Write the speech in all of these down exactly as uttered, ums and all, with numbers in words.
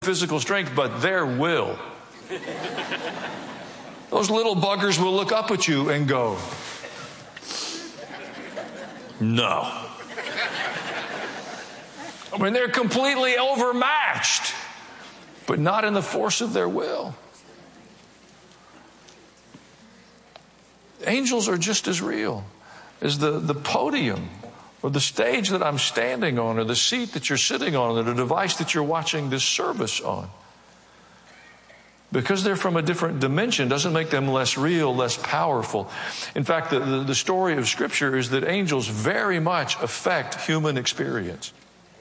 physical strength, but their will. Those little buggers will look up at you and go, no. I mean, they're completely overmatched, but not in the force of their will. Angels are just as real as the, the podium or the stage that I'm standing on or the seat that you're sitting on or the device that you're watching this service on. Because they're from a different dimension doesn't make them less real, less powerful. In fact, the, the, the story of Scripture is that angels very much affect human experience.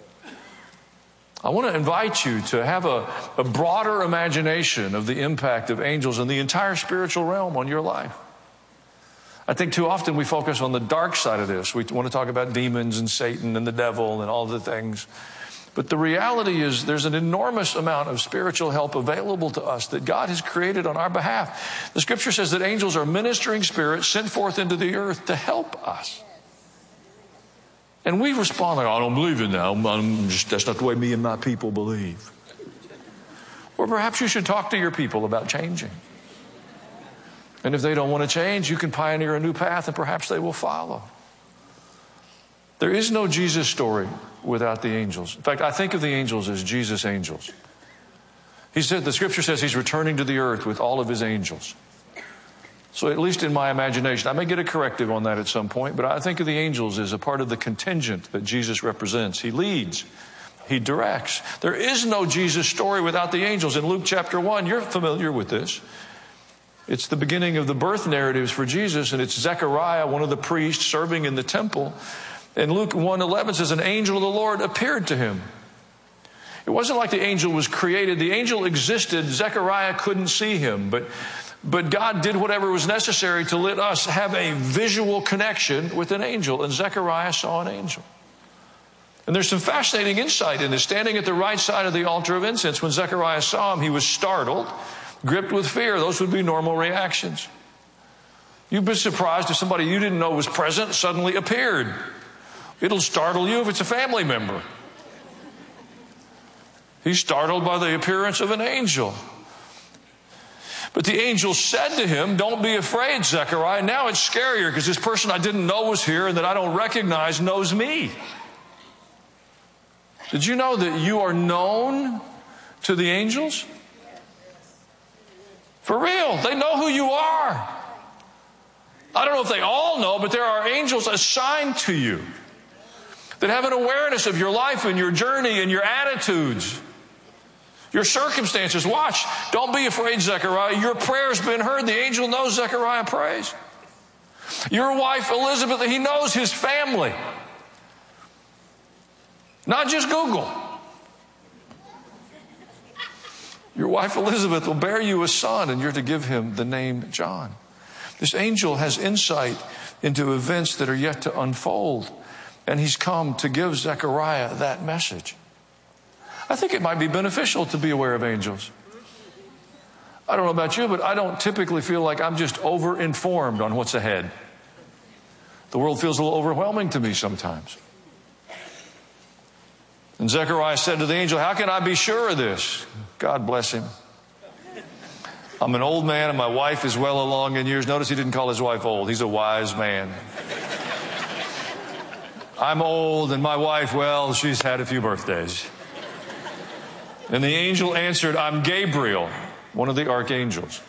I want to invite you to have a, a broader imagination of the impact of angels in the entire spiritual realm on your life. I think too often we focus on the dark side of this. We want to talk about demons and Satan and the devil and all the things. But the reality is there's an enormous amount of spiritual help available to us that God has created on our behalf. The Scripture says that angels are ministering spirits sent forth into the earth to help us. And we respond like, I don't believe in that. I'm just, that's not the way me and my people believe. Or perhaps you should talk to your people about changing. And if they don't want to change, you can pioneer a new path and perhaps they will follow. There is no Jesus story without the angels. In fact, I think of the angels as Jesus' angels. He said, the Scripture says he's returning to the earth with all of his angels. So at least in my imagination, I may get a corrective on that at some point, but I think of the angels as a part of the contingent that Jesus represents. He leads. He directs. There is no Jesus story without the angels. In Luke chapter one, you're familiar with this. It's the beginning of the birth narratives for Jesus, and it's Zechariah, one of the priests serving in the temple. And Luke one eleven says, an angel of the Lord appeared to him. It wasn't like the angel was created. The angel existed. Zechariah couldn't see him, but But God did whatever was necessary to let us have a visual connection with an angel. And Zechariah saw an angel. And there's some fascinating insight in this. Standing at the right side of the altar of incense, when Zechariah saw him, he was startled, gripped with fear. Those would be normal reactions. You'd be surprised if somebody you didn't know was present suddenly appeared. It'll startle you if it's a family member. He's startled by the appearance of an angel. But the angel said to him, don't be afraid, Zechariah. Now it's scarier because this person I didn't know was here and that I don't recognize knows me. Did you know that you are known to the angels? For real, they know who you are. I don't know if they all know, but there are angels assigned to you that have an awareness of your life and your journey and your attitudes. Your circumstances. Watch. Don't be afraid, Zechariah. Your prayer's been heard. The angel knows Zechariah prays. Your wife, Elizabeth, he knows his family. Not just Google. Your wife, Elizabeth, will bear you a son, and you're to give him the name John. This angel has insight into events that are yet to unfold, and he's come to give Zechariah that message. I think it might be beneficial to be aware of angels. I don't know about you, but I don't typically feel like I'm just over-informed on what's ahead. The world feels a little overwhelming to me sometimes. And Zechariah said to the angel, how can I be sure of this? God bless him. I'm an old man and my wife is well along in years. Notice he didn't call his wife old. He's a wise man. I'm old and my wife, well, she's had a few birthdays. And the angel answered, I'm Gabriel, one of the archangels.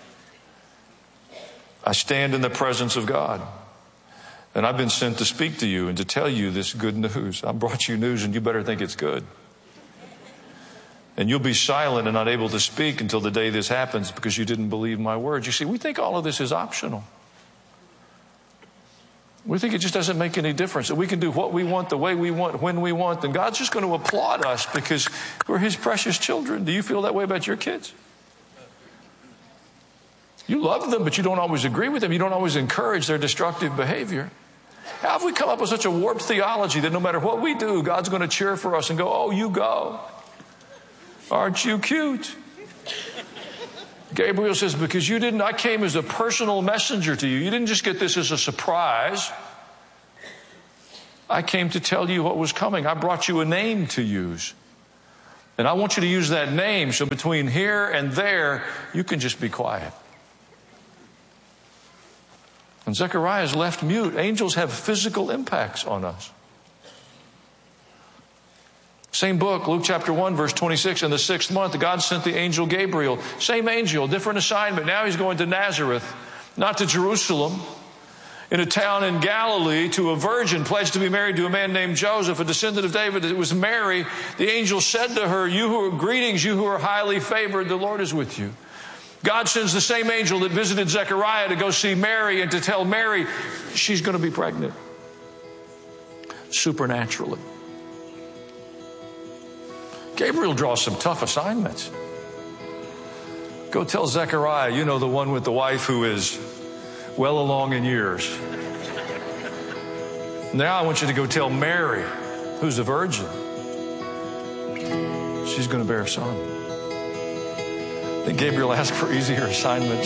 I stand in the presence of God. And I've been sent to speak to you and to tell you this good news. I brought you news and you better think it's good. And you'll be silent and not able to speak until the day this happens because you didn't believe my words. You see, we think all of this is optional. We think it just doesn't make any difference. That we can do what we want, the way we want, when we want. And God's just going to applaud us because we're his precious children. Do you feel that way about your kids? You love them, but you don't always agree with them. You don't always encourage their destructive behavior. How have we come up with such a warped theology that no matter what we do, God's going to cheer for us and go, oh, you go. Aren't you cute? Gabriel says, because you didn't, I came as a personal messenger to you. You didn't just get this as a surprise. I came to tell you what was coming. I brought you a name to use. And I want you to use that name so between here and there, you can just be quiet. And Zechariah is left mute. Angels have physical impacts on us. Same book, Luke chapter one, verse twenty-six. In the sixth month, God sent the angel Gabriel. Same angel, different assignment. Now he's going to Nazareth, not to Jerusalem, in a town in Galilee, to a virgin pledged to be married to a man named Joseph, a descendant of David. It was Mary. The angel said to her, "You who are greetings, you who are highly favored, the Lord is with you." God sends the same angel that visited Zechariah to go see Mary and to tell Mary she's going to be pregnant. Supernaturally. Gabriel draws some tough assignments. Go tell Zechariah, you know, the one with the wife who is well along in years. Now I want you to go tell Mary, who's a virgin, she's going to bear a son. I think Gabriel asked for easier assignments.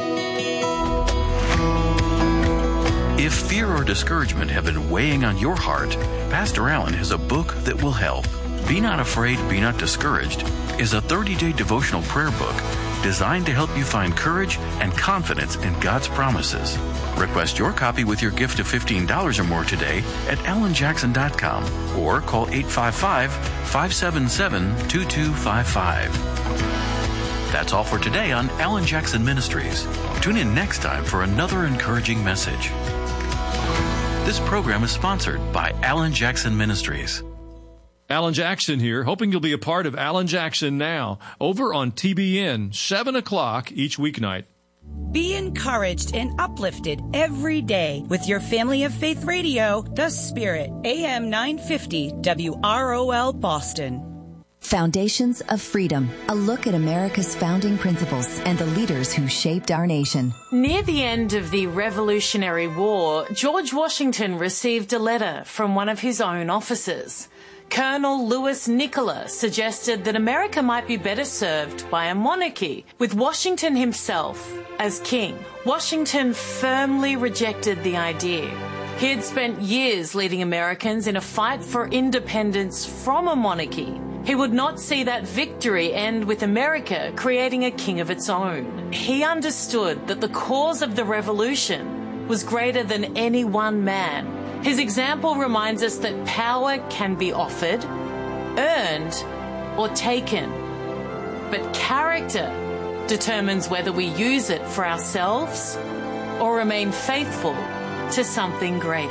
If fear or discouragement have been weighing on your heart, Pastor Allen has a book that will help. Be Not Afraid, Be Not Discouraged is a thirty-day devotional prayer book designed to help you find courage and confidence in God's promises. Request your copy with your gift of fifteen dollars or more today at alan jackson dot com or call eight five five, five seven seven, two two five five. That's all for today on Alan Jackson Ministries. Tune in next time for another encouraging message. This program is sponsored by Alan Jackson Ministries. Alan Jackson here, hoping you'll be a part of Alan Jackson Now, over on T B N, seven o'clock each weeknight. Be encouraged and uplifted every day with your Family of Faith Radio, The Spirit, A M nine fifty, W R O L, Boston. Foundations of Freedom, a look at America's founding principles and the leaders who shaped our nation. Near the end of the Revolutionary War, George Washington received a letter from one of his own officers. Colonel Louis Nicola suggested that America might be better served by a monarchy, with Washington himself as king. Washington firmly rejected the idea. He had spent years leading Americans in a fight for independence from a monarchy. He would not see that victory end with America creating a king of its own. He understood that the cause of the revolution was greater than any one man. His example reminds us that power can be offered, earned, or taken. But character determines whether we use it for ourselves or remain faithful to something greater.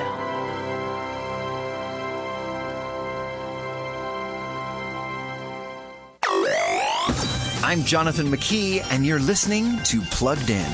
I'm Jonathan McKee, and you're listening to Plugged In.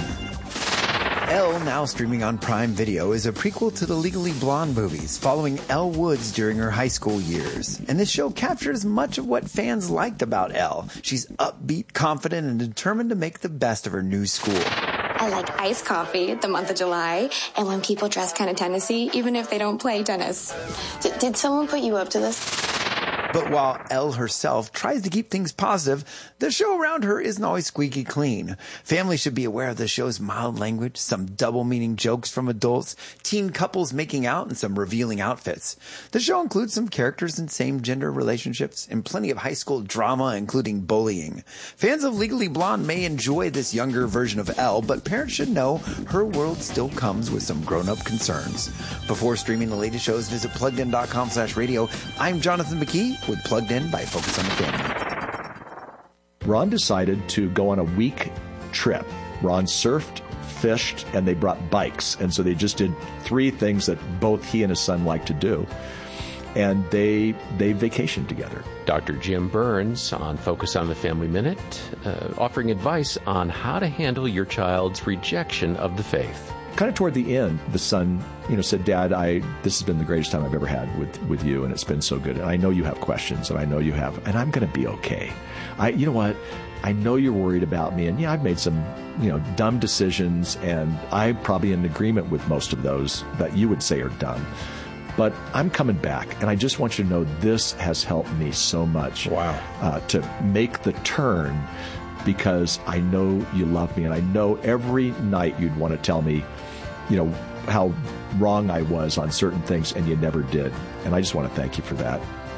Elle, now streaming on Prime Video, is a prequel to the Legally Blonde movies, following Elle Woods during her high school years. And this show captures much of what fans liked about Elle. She's upbeat, confident, and determined to make the best of her new school. I like iced coffee the month of July, and when people dress kind of Tennessee, even if they don't play tennis. D- did someone put you up to this? But while Elle herself tries to keep things positive, the show around her isn't always squeaky clean. Families should be aware of the show's mild language, some double-meaning jokes from adults, teen couples making out, and some revealing outfits. The show includes some characters in same-gender relationships and plenty of high school drama, including bullying. Fans of Legally Blonde may enjoy this younger version of Elle, but parents should know her world still comes with some grown-up concerns. Before streaming the latest shows, visit plugged in dot com slash radio. I'm Jonathan McKee with Plugged In by Focus on the Family. Ron decided to go on a week trip. Ron surfed, fished, and they brought bikes. And so they just did three things that both he and his son like to do. And they they vacationed together. Doctor Jim Burns on Focus on the Family Minute, uh, offering advice on how to handle your child's rejection of the faith. Kind of toward the end, the son, you know, said, "Dad, I this has been the greatest time I've ever had with, with you, and it's been so good. And I know you have questions, and I know you have, and I'm going to be okay. I, you know what? I know you're worried about me, and yeah, I've made some, you know, dumb decisions, and I'm probably in agreement with most of those that you would say are dumb. But I'm coming back, and I just want you to know this has helped me so much. Wow. Uh, to make the turn, because I know you love me, and I know every night you'd want to tell me, you know, how wrong I was on certain things, and you never did. And I just want to thank you for that."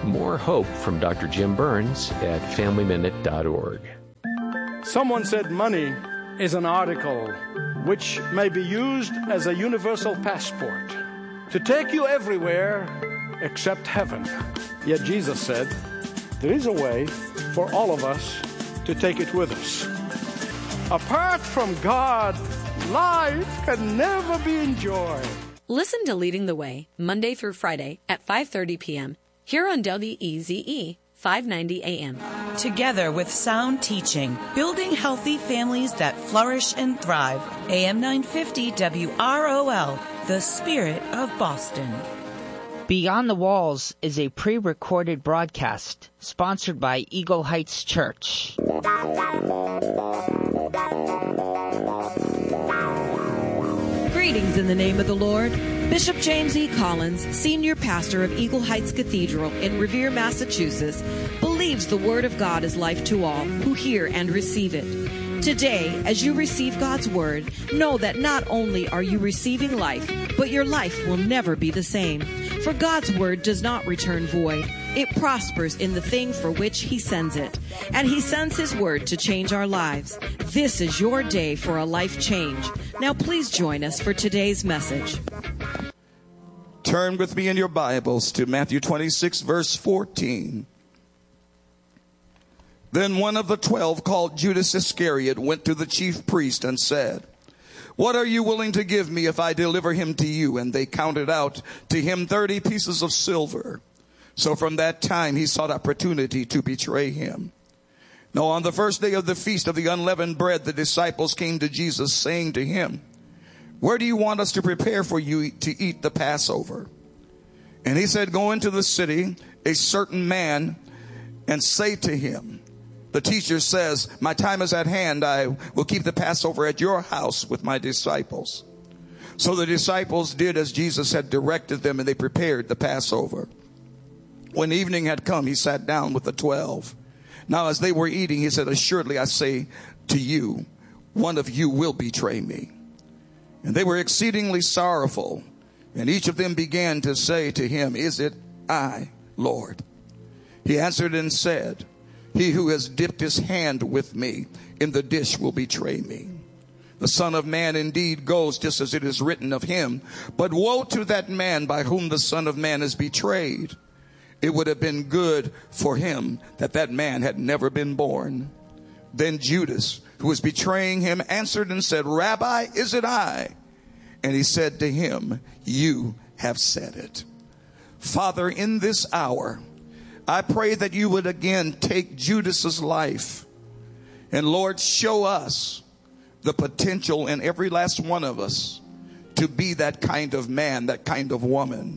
More hope from Doctor Jim Burns at family minute dot org. Someone said money is an article which may be used as a universal passport to take you everywhere except heaven. Yet Jesus said, there is a way for all of us to take it with us. Apart from God, life can never be enjoyed. Listen to Leading the Way, Monday through Friday at five thirty p.m. here on W E Z E, five ninety A M. Together with sound teaching, building healthy families that flourish and thrive. A M nine fifty W R O L, the spirit of Boston. Beyond the Walls is a pre-recorded broadcast sponsored by Eagle Heights Church. Greetings in the name of the Lord. Bishop James E. Collins, Senior Pastor of Eagle Heights Cathedral in Revere, Massachusetts, believes the Word of God is life to all who hear and receive it. Today, as you receive God's Word, know that not only are you receiving life, but your life will never be the same. For God's Word does not return void. It prospers in the thing for which He sends it. And He sends His Word to change our lives. This is your day for a life change. Now please join us for today's message. Turn with me in your Bibles to Matthew twenty-six, verse fourteen. Then one of the twelve, called Judas Iscariot, went to the chief priest and said, what are you willing to give me if I deliver him to you? And they counted out to him thirty pieces of silver. So from that time he sought opportunity to betray him. Now on the first day of the feast of the unleavened bread, the disciples came to Jesus, saying to him, where do you want us to prepare for you to eat the Passover? And he said, go into the city, a certain man, and say to him, the teacher says, my time is at hand. I will keep the Passover at your house with my disciples. So the disciples did as Jesus had directed them, and they prepared the Passover. When evening had come, he sat down with the twelve. Now as they were eating, he said, assuredly I say to you, one of you will betray me. And they were exceedingly sorrowful. And each of them began to say to him, is it I, Lord? He answered and said, he who has dipped his hand with me in the dish will betray me. The Son of Man indeed goes just as it is written of him. But woe to that man by whom the Son of Man is betrayed. It would have been good for him that that man had never been born. Then Judas, who was betraying him, answered and said, Rabbi, is it I? And he said to him, you have said it. Father, in this hour, I pray that you would again take Judas's life. And Lord, show us the potential in every last one of us to be that kind of man, that kind of woman.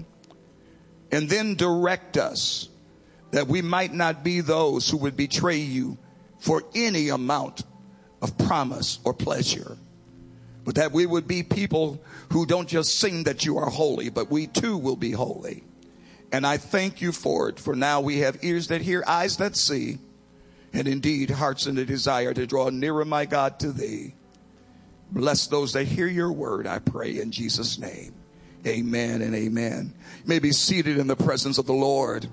And then direct us that we might not be those who would betray you for any amount of promise or pleasure. But that we would be people who don't just sing that you are holy, but we too will be holy. And I thank you for it. For now we have ears that hear, eyes that see, and indeed hearts in a desire to draw nearer, my God, to thee. Bless those that hear your word, I pray in Jesus' name. Amen and amen. You may be seated in the presence of the Lord.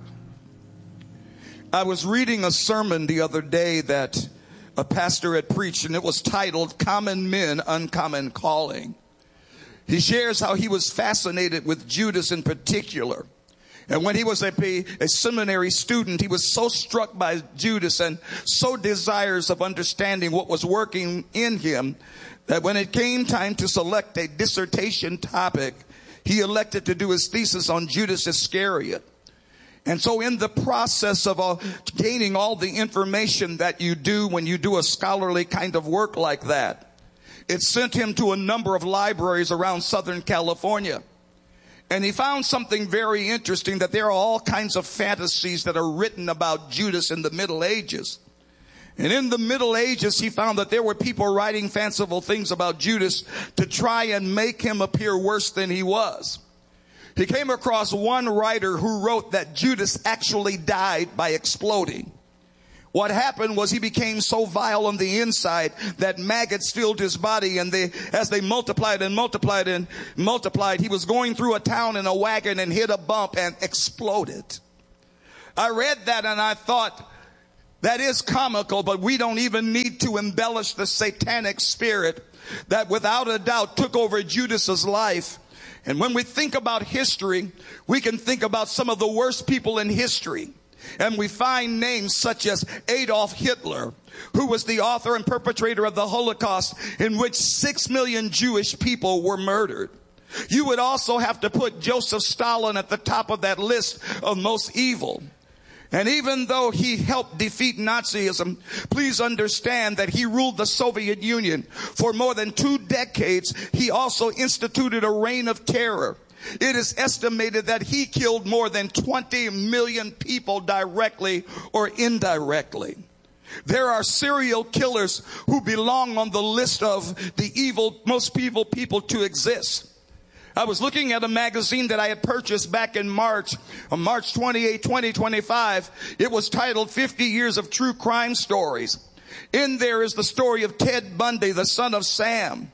I was reading a sermon the other day that a pastor had preached, and it was titled, Common Men, Uncommon Calling. He shares how he was fascinated with Judas in particular. And when he was a, a seminary student, he was so struck by Judas and so desirous of understanding what was working in him that when it came time to select a dissertation topic, he elected to do his thesis on Judas Iscariot. And so in the process of uh, gaining all the information that you do when you do a scholarly kind of work like that, it sent him to a number of libraries around Southern California. And he found something very interesting, that there are all kinds of fantasies that are written about Judas in the Middle Ages. And in the Middle Ages, he found that there were people writing fanciful things about Judas to try and make him appear worse than he was. He came across one writer who wrote that Judas actually died by exploding. What happened was he became so vile on the inside that maggots filled his body, and they, as they multiplied and multiplied and multiplied, he was going through a town in a wagon and hit a bump and exploded. I read that and I thought, that is comical, but we don't even need to embellish the satanic spirit that without a doubt took over Judas's life. And when we think about history, we can think about some of the worst people in history. And we find names such as Adolf Hitler, who was the author and perpetrator of the Holocaust, in which six million Jewish people were murdered. You would also have to put Joseph Stalin at the top of that list of most evil. And even though he helped defeat Nazism, please understand that he ruled the Soviet Union for more than two decades. He also instituted a reign of terror. It is estimated that he killed more than twenty million people directly or indirectly. There are serial killers who belong on the list of the evil, most evil people to exist. I was looking at a magazine that I had purchased back in March, on March twenty-eighth, twenty twenty-five. It was titled fifty years of True Crime Stories. In there is the story of Ted Bundy, the son of Sam.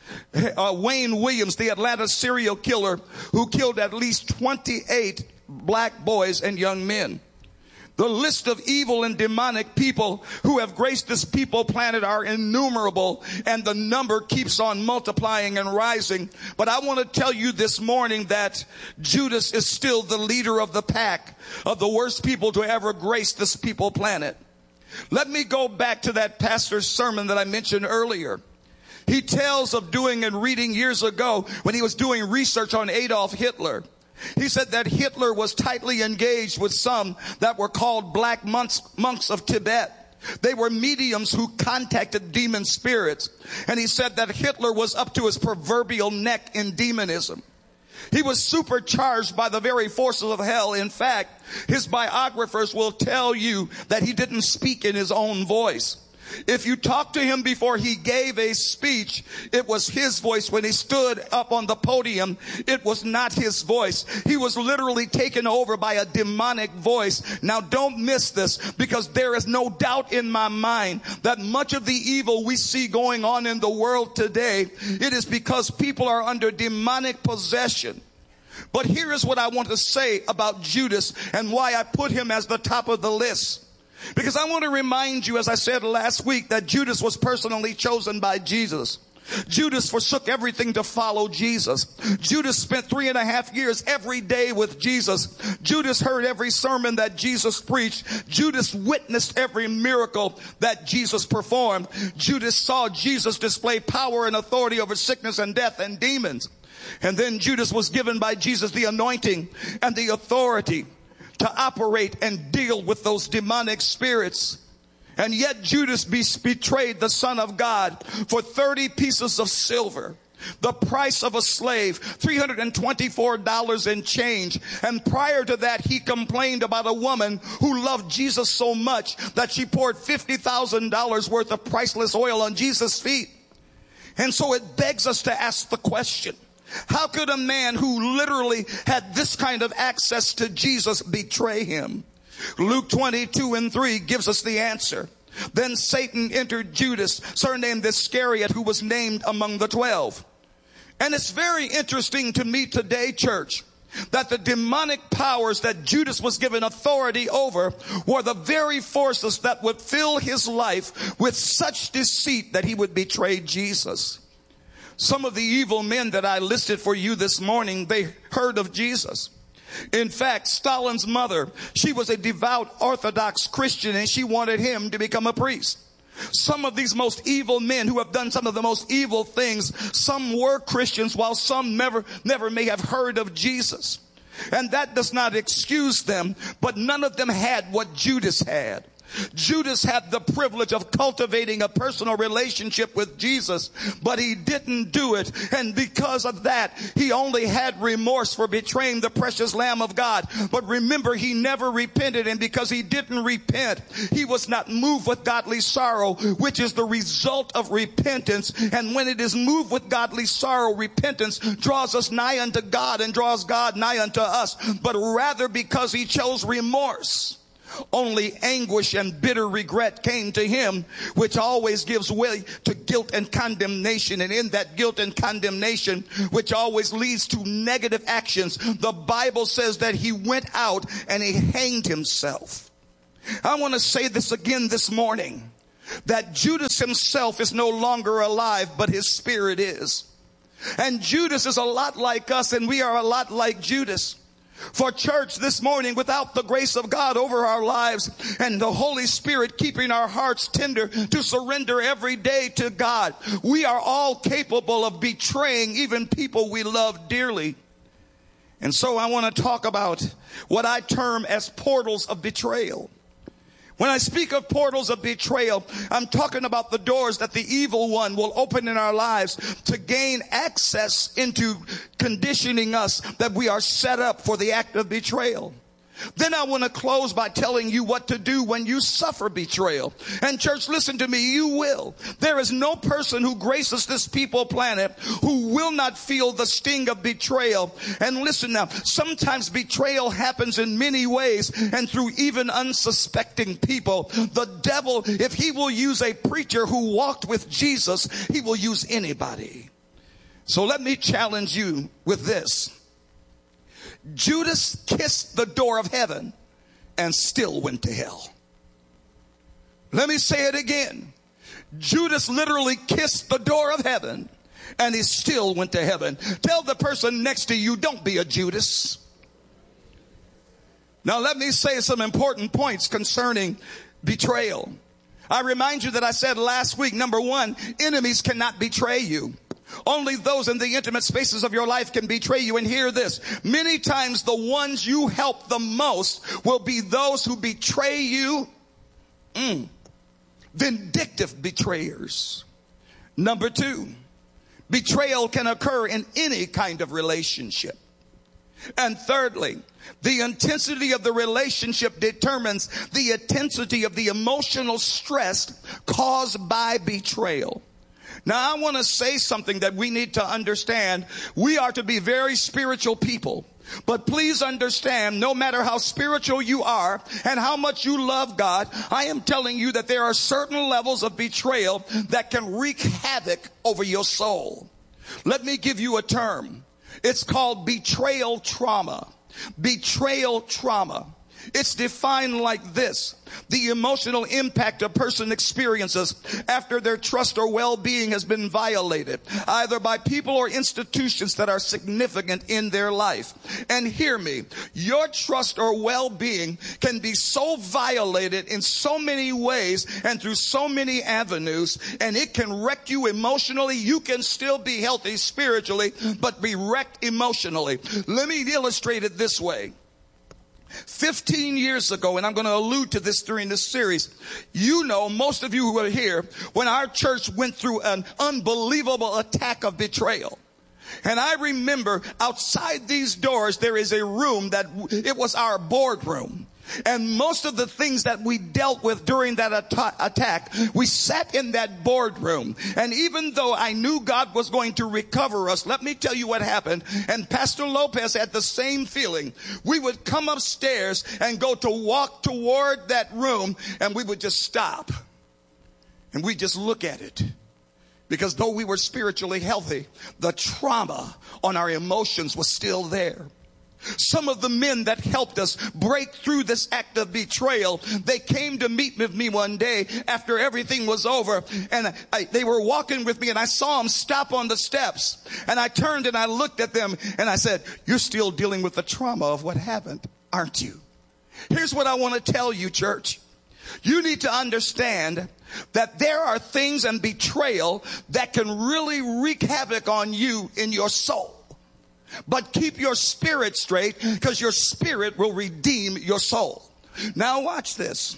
Uh, Wayne Williams, the Atlanta serial killer who killed at least twenty-eight black boys and young men. The list of evil and demonic people who have graced this people planet are innumerable, and the number keeps on multiplying and rising. But I want to tell you this morning that Judas is still the leader of the pack of the worst people to ever grace this people planet. Let me go back to that pastor's sermon that I mentioned earlier. He tells of doing and reading years ago when he was doing research on Adolf Hitler. He said that Hitler was tightly engaged with some that were called black monks, monks of Tibet. They were mediums who contacted demon spirits. And he said that Hitler was up to his proverbial neck in demonism. He was supercharged by the very forces of hell. In fact, his biographers will tell you that he didn't speak in his own voice. If you talked to him before he gave a speech, it was his voice. When he stood up on the podium, it was not his voice. He was literally taken over by a demonic voice. Now don't miss this, because there is no doubt in my mind that much of the evil we see going on in the world today, it is because people are under demonic possession. But here is what I want to say about Judas and why I put him as the top of the list. Because I want to remind you, as I said last week, that Judas was personally chosen by Jesus. Judas forsook everything to follow Jesus. Judas spent three and a half years every day with Jesus. Judas heard every sermon that Jesus preached. Judas witnessed every miracle that Jesus performed. Judas saw Jesus display power and authority over sickness and death and demons. And then Judas was given by Jesus the anointing and the authority to operate and deal with those demonic spirits. And yet Judas be- betrayed the Son of God for thirty pieces of silver, the price of a slave, three hundred twenty-four dollars and change. And prior to that, he complained about a woman who loved Jesus so much that she poured fifty thousand dollars worth of priceless oil on Jesus' feet. And so it begs us to ask the question, how could a man who literally had this kind of access to Jesus betray him? Luke twenty-two and three gives us the answer. Then Satan entered Judas, surnamed Iscariot, who was named among the twelve. And it's very interesting to me today, church, that the demonic powers that Judas was given authority over were the very forces that would fill his life with such deceit that he would betray Jesus. Some of the evil men that I listed for you this morning, they heard of Jesus. In fact, Stalin's mother, she was a devout Orthodox Christian, and she wanted him to become a priest. Some of these most evil men who have done some of the most evil things, some were Christians, while some never, never may have heard of Jesus. And that does not excuse them, but none of them had what Judas had. Judas had the privilege of cultivating a personal relationship with Jesus, but he didn't do it. And because of that, he only had remorse for betraying the precious Lamb of God. But remember, he never repented. And because he didn't repent, he was not moved with godly sorrow, which is the result of repentance. And when it is moved with godly sorrow, repentance draws us nigh unto God and draws God nigh unto us. But rather, because he chose remorse, Only anguish and bitter regret came to him, which always gives way to guilt and condemnation. And in that guilt and condemnation, which always leads to negative actions, the Bible says that he went out and he hanged himself. I want to say this again this morning, that Judas himself is no longer alive, but his spirit is. And Judas is a lot like us, and we are a lot like Judas. For church this morning, without the grace of God over our lives and the Holy Spirit keeping our hearts tender to surrender every day to God, we are all capable of betraying even people we love dearly. And so I want to talk about what I term as portals of betrayal. When I speak of portals of betrayal, I'm talking about the doors that the evil one will open in our lives to gain access into conditioning us that we are set up for the act of betrayal. Then I want to close by telling you what to do when you suffer betrayal. And church, listen to me, you will. There is no person who graces this people planet who will not feel the sting of betrayal. And listen now, sometimes betrayal happens in many ways and through even unsuspecting people. The devil, if he will use a preacher who walked with Jesus, he will use anybody. So let me challenge you with this. Judas kissed the door of heaven and still went to hell. Let me say it again. Judas literally kissed the door of heaven and he still went to heaven. Tell the person next to you, don't be a Judas. Now let me say some important points concerning betrayal. I remind you that I said last week, number one, enemies cannot betray you. Only those in the intimate spaces of your life can betray you. And hear this. Many times the ones you help the most will be those who betray you. Mm. Vindictive betrayers. Number two, betrayal can occur in any kind of relationship. And thirdly, the intensity of the relationship determines the intensity of the emotional stress caused by betrayal. Now, I want to say something that we need to understand. We are to be very spiritual people. But please understand, no matter how spiritual you are and how much you love God, I am telling you that there are certain levels of betrayal that can wreak havoc over your soul. Let me give you a term. It's called betrayal trauma. Betrayal trauma. It's defined like this. The emotional impact a person experiences after their trust or well-being has been violated, either by people or institutions that are significant in their life. And hear me, your trust or well-being can be so violated in so many ways and through so many avenues, and it can wreck you emotionally. You can still be healthy spiritually, but be wrecked emotionally. Let me illustrate it this way. Fifteen years ago, and I'm going to allude to this during this series, you know, most of you who are here, when our church went through an unbelievable attack of betrayal. And I remember outside these doors, there is a room that it was our boardroom. And most of the things that we dealt with during that at- attack, we sat in that boardroom. And even though I knew God was going to recover us, let me tell you what happened. And Pastor Lopez had the same feeling. We would come upstairs and go to walk toward that room, and we would just stop. And we just look at it. Because though we were spiritually healthy, the trauma on our emotions was still there. Some of the men that helped us break through this act of betrayal, they came to meet with me one day after everything was over, and I, they were walking with me, and I saw them stop on the steps, and I turned and I looked at them and I said, "You're still dealing with the trauma of what happened, aren't you?" Here's what I want to tell you, church. You need to understand that there are things in betrayal that can really wreak havoc on you in your soul. But keep your spirit straight, because your spirit will redeem your soul. Now watch this.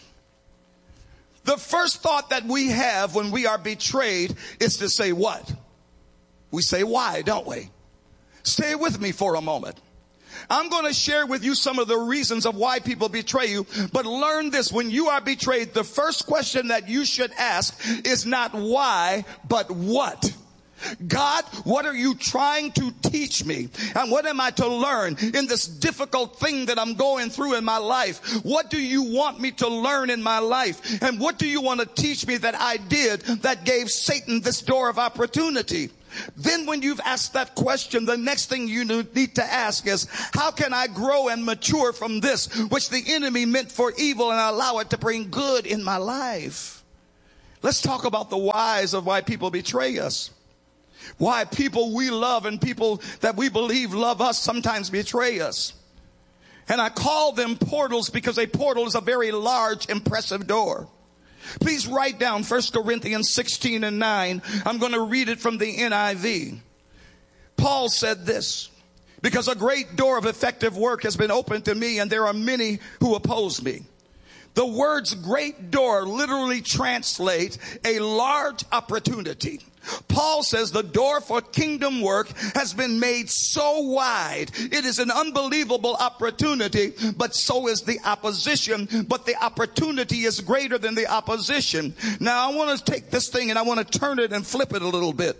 The first thought that we have when we are betrayed is to say what? We say why, don't we? Stay with me for a moment. I'm going to share with you some of the reasons of why people betray you, but learn this. When you are betrayed, the first question that you should ask is not why, but what. God, what are you trying to teach me? And what am I to learn in this difficult thing that I'm going through in my life? What do you want me to learn in my life? And what do you want to teach me that I did that gave Satan this door of opportunity? Then when you've asked that question, the next thing you need to ask is, how can I grow and mature from this which the enemy meant for evil and allow it to bring good in my life? Let's talk about the whys of why people betray us. Why people we love and people that we believe love us sometimes betray us. And I call them portals because a portal is a very large, impressive door. Please write down First Corinthians sixteen and nine. I'm going to read it from the N I V. Paul said this, because a great door of effective work has been opened to me, and there are many who oppose me. The words great door literally translate a large opportunity. Paul says the door for kingdom work has been made so wide. It is an unbelievable opportunity, but so is the opposition. But the opportunity is greater than the opposition. Now I want to take this thing and I want to turn it and flip it a little bit.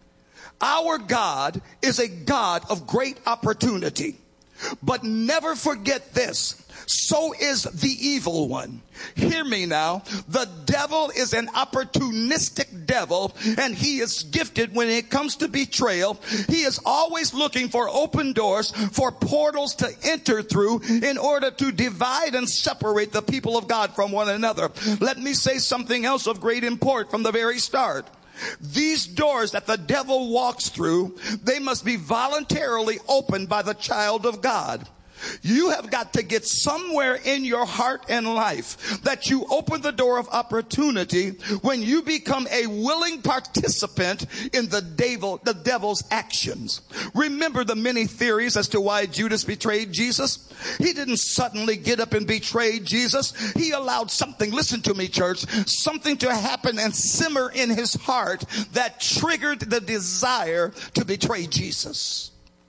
Our God is a God of great opportunity. But never forget this. So is the evil one. Hear me now. The devil is an opportunistic devil, and he is gifted when it comes to betrayal. He is always looking for open doors, for portals to enter through in order to divide and separate the people of God from one another. Let me say something else of great import from the very start. These doors that the devil walks through, they must be voluntarily opened by the child of God. You have got to get somewhere in your heart and life that you open the door of opportunity when you become a willing participant in the devil, the devil's actions. Remember the many theories as to why Judas betrayed Jesus? He didn't suddenly get up and betray Jesus. He allowed something, listen to me, church, something to happen and simmer in his heart that triggered the desire to betray Jesus.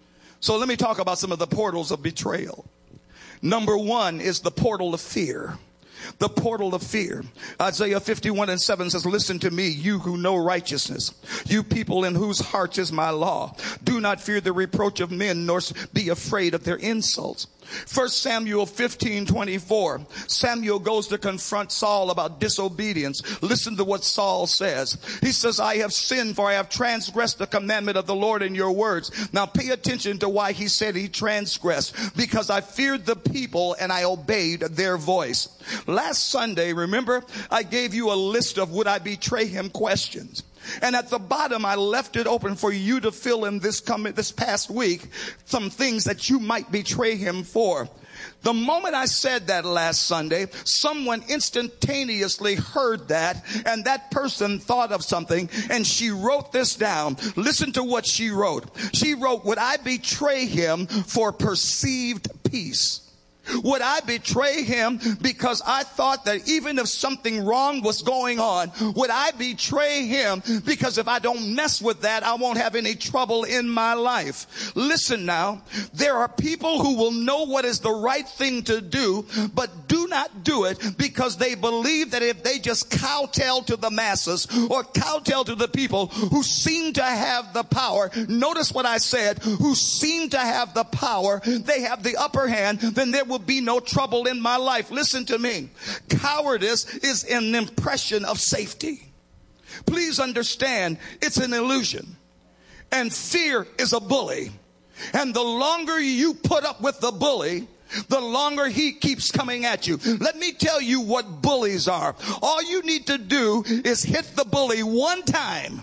So let me talk about some of the portals of betrayal. Number one is the portal of fear. The portal of fear. Isaiah fifty-one and seven says, listen to me, you who know righteousness, you people in whose hearts is my law. Do not fear the reproach of men, nor be afraid of their insults. First Samuel fifteen twenty-four. Samuel goes to confront Saul about disobedience. Listen to what Saul says. He says, I have sinned, for I have transgressed the commandment of the Lord in your words. Now pay attention to why he said he transgressed. Because I feared the people and I obeyed their voice. Last Sunday, remember, I gave you a list of would I betray him questions. And at the bottom, I left it open for you to fill in this coming, this past week, some things that you might betray him for. The moment I said that last Sunday, someone instantaneously heard that, and that person thought of something, and she wrote this down. Listen to what she wrote. She wrote, would I betray him for perceived peace? Would I betray him because I thought that even if something wrong was going on, would I betray him because if I don't mess with that, I won't have any trouble in my life? Listen now, there are people who will know what is the right thing to do, but do not do it because they believe that if they just kowtow to the masses or kowtow to the people who seem to have the power, notice what I said, who seem to have the power, they have the upper hand, then there will be no trouble in my life. Listen to me. Cowardice is an impression of safety. Please understand, it's an illusion. And fear is a bully. And the longer you put up with the bully, the longer he keeps coming at you. Let me tell you what bullies are. All you need to do is hit the bully one time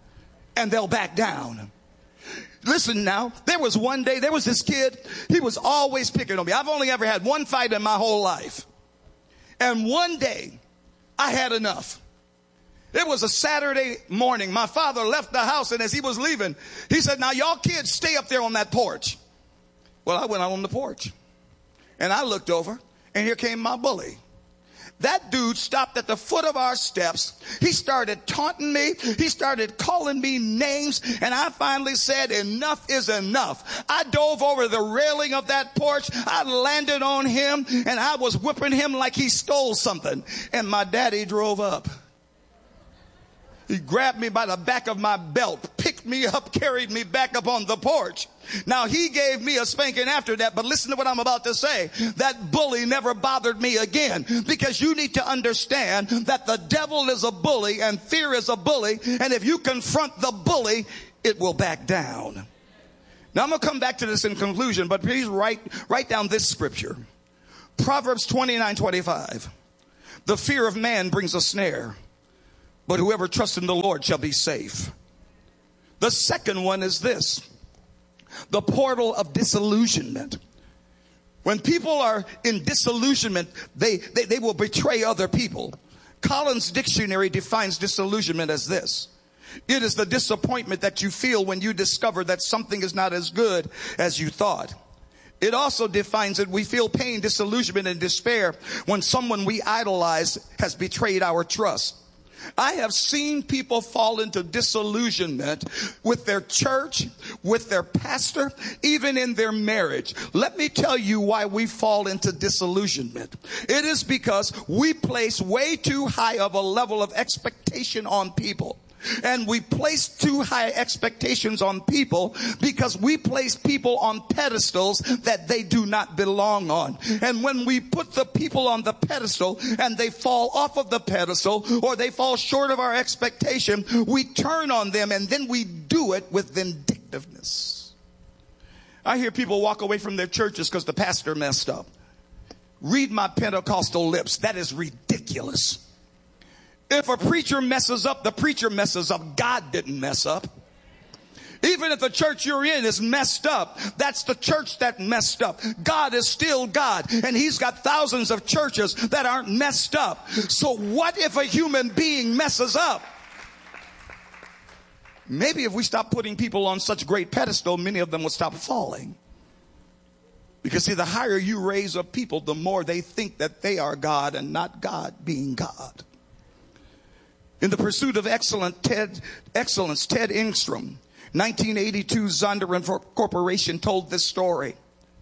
and they'll back down. Listen now, there was one day, there was this kid, he was always picking on me. I've only ever had one fight in my whole life. And one day, I had enough. It was a Saturday morning. My father left the house, and as he was leaving, he said, now y'all kids stay up there on that porch. Well, I went out on the porch. And I looked over, and here came my bully. That dude stopped at the foot of our steps. He started taunting me. He started calling me names. And I finally said, enough is enough. I dove over the railing of that porch. I landed on him and I was whipping him like he stole something. And my daddy drove up. He grabbed me by the back of my belt, picked picked me up, carried me back up on the porch. Now, he gave me a spanking after that, but listen to what I'm about to say. That bully never bothered me again, because you need to understand that the devil is a bully and fear is a bully, and if you confront the bully, it will back down. Now, I'm going to come back to this in conclusion, but please write, write down this scripture. Proverbs twenty-nine twenty-five. The fear of man brings a snare, but whoever trusts in the Lord shall be safe. The second one is this. The portal of disillusionment. When people are in disillusionment, they, they, they will betray other people. Collins Dictionary defines disillusionment as this. It is the disappointment that you feel when you discover that something is not as good as you thought. It also defines it. We feel pain, disillusionment, and despair when someone we idolize has betrayed our trust. I have seen people fall into disillusionment with their church, with their pastor, even in their marriage. Let me tell you why we fall into disillusionment. It is because we place way too high of a level of expectation on people. And we place too high expectations on people because we place people on pedestals that they do not belong on. And when we put the people on the pedestal and they fall off of the pedestal or they fall short of our expectation, we turn on them and then we do it with vindictiveness. I hear people walk away from their churches because the pastor messed up. Read my Pentecostal lips. That is ridiculous. If a preacher messes up, the preacher messes up. God didn't mess up. Even if the church you're in is messed up, that's the church that messed up. God is still God, and he's got thousands of churches that aren't messed up. So what if a human being messes up? Maybe if we stop putting people on such great pedestal, many of them will stop falling. Because see, the higher you raise up people, the more they think that they are God and not God being God. In the pursuit of excellent Ted, excellence, Ted Engstrom, nineteen eighty-two Zondervan Corporation told this story.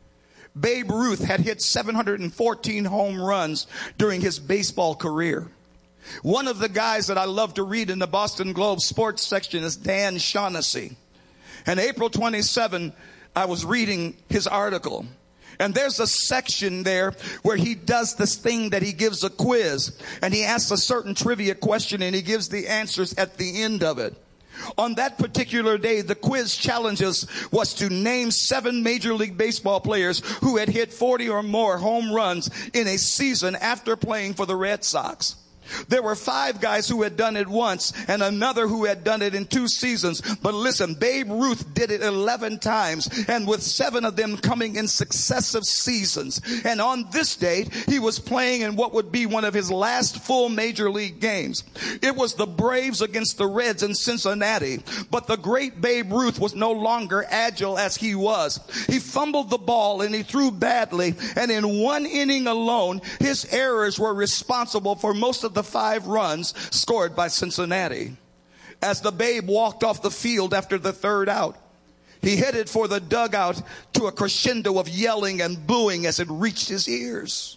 Babe Ruth had hit seven hundred fourteen home runs during his baseball career. One of the guys that I love to read in the Boston Globe sports section is Dan Shaughnessy. And April twenty-seventh, I was reading his article. And there's a section there where he does this thing that he gives a quiz. And he asks a certain trivia question and he gives the answers at the end of it. On that particular day, the quiz challenges was to name seven Major League Baseball players who had hit forty or more home runs in a season after playing for the Red Sox. There were five guys who had done it once and another who had done it in two seasons. But listen, Babe Ruth did it eleven times, and with seven of them coming in successive seasons. And on this date, he was playing in what would be one of his last full major league games. It was the Braves against the Reds in Cincinnati. But the great Babe Ruth was no longer agile as he was. He fumbled the ball and he threw badly. And in one inning alone, his errors were responsible for most of the five runs scored by Cincinnati. As the Babe walked off the field after the third out, he headed for the dugout to a crescendo of yelling and booing as it reached his ears.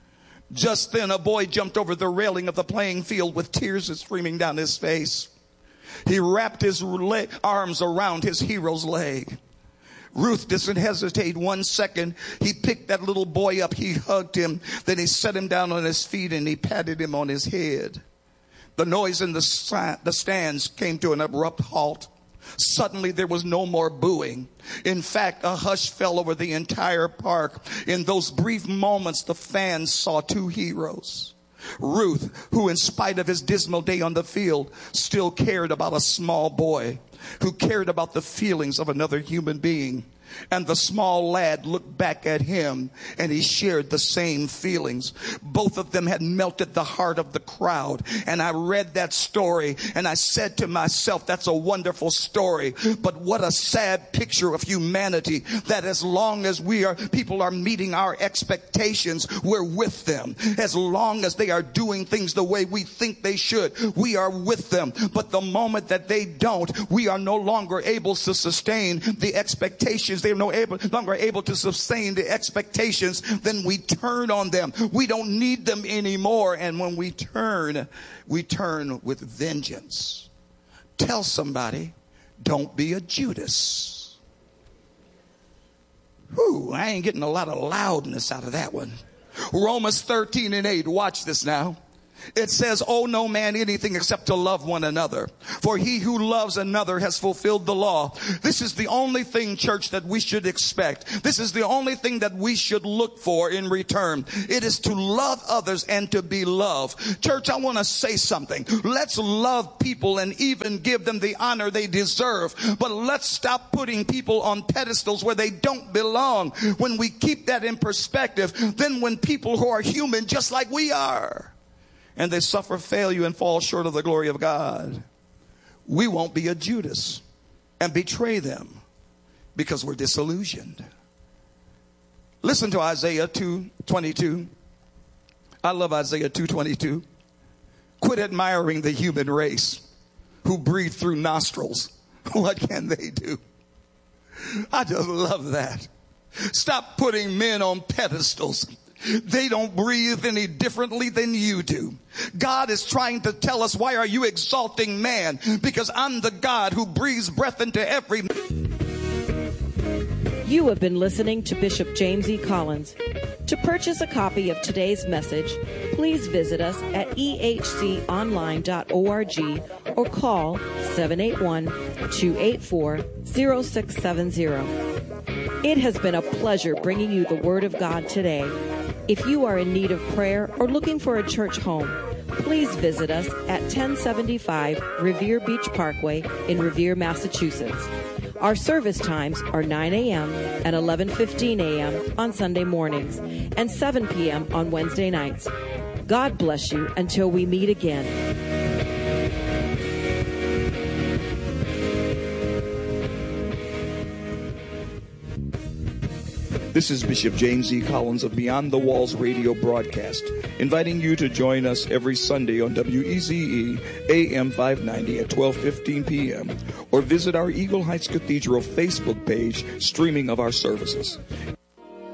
Just then, a boy jumped over the railing of the playing field with tears streaming down his face. He wrapped his leg, arms around his hero's leg. Ruth didn't hesitate one second. He picked that little boy up. He hugged him. Then he set him down on his feet and he patted him on his head. The noise in the, the stands came to an abrupt halt. Suddenly there was no more booing. In fact, a hush fell over the entire park. In those brief moments, the fans saw two heroes. Ruth, who in spite of his dismal day on the field, still cared about a small boy, who cared about the feelings of another human being. And the small lad looked back at him and he shared the same feelings. Both of them had melted the heart of the crowd. And I read that story and I said to myself, that's a wonderful story. But what a sad picture of humanity, that as long as we are, people are meeting our expectations, we're with them. As long as they are doing things the way we think they should, we are with them. But the moment that they don't, we are no longer able to sustain the expectations. They're no able, longer able to sustain the expectations. Then we turn on them. We don't need them anymore. And when we turn, we turn with vengeance. Tell somebody, Don't be a Judas. Whew, I ain't getting a lot of loudness out of that one. Romans thirteen and eight. Watch this now. It says, owe no man anything except to love one another. For he who loves another has fulfilled the law. This is the only thing, church, that we should expect. This is the only thing that we should look for in return. It is to love others and to be loved. Church, I want to say something. Let's love people and even give them the honor they deserve. But let's stop putting people on pedestals where they don't belong. When we keep that in perspective, then when people who are human just like we are, and they suffer failure and fall short of the glory of God, we won't be a Judas and betray them because we're disillusioned. Listen to Isaiah two twenty-two. I love Isaiah two twenty-two. Quit admiring the human race who breathe through nostrils. What can they do? I just love that. Stop putting men on pedestals. They don't breathe any differently than you do. God is trying to tell us, why are you exalting man? Because I'm the God who breathes breath into every... You have been listening to Bishop James E. Collins. To purchase a copy of today's message, please visit us at e h c online dot org or call seven eight one, two eight four, zero six seven zero. It has been a pleasure bringing you the Word of God today. If you are in need of prayer or looking for a church home, please visit us at ten seventy-five Revere Beach Parkway in Revere, Massachusetts. Our service times are nine a.m. and eleven fifteen a.m. on Sunday mornings and seven p.m. on Wednesday nights. God bless you until we meet again. This is Bishop James E. Collins of Beyond the Walls radio broadcast, inviting you to join us every Sunday on W E Z E A M five ninety at twelve fifteen p.m. or visit our Eagle Heights Cathedral Facebook page streaming of our services.